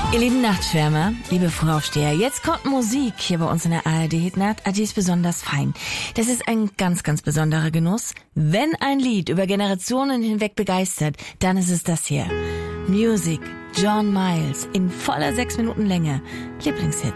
Ihr lieben Nachtschwärmer, liebe Frühaufsteher, jetzt kommt Musik hier bei uns in der ARD Hitnacht. Die ist besonders fein. Das ist ein ganz, ganz besonderer Genuss. Wenn ein Lied über Generationen hinweg begeistert, dann ist es das hier. Music, John Miles, in voller 6 Minuten Länge. Lieblingshits.